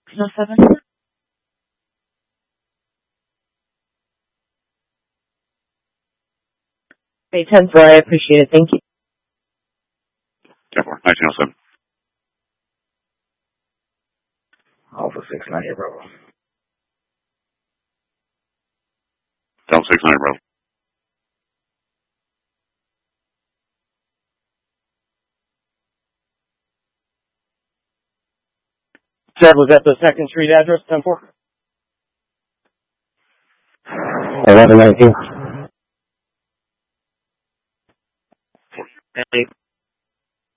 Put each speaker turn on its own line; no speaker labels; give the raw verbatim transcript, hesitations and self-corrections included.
No seven. Bay ten four, I appreciate it. Thank you.
ten four, nineteen oh seven.
Alpha six ninety, Bravo.
Delta six ninety, Bravo.
Sir, was that the second street address, ten four?
eleven nineteen.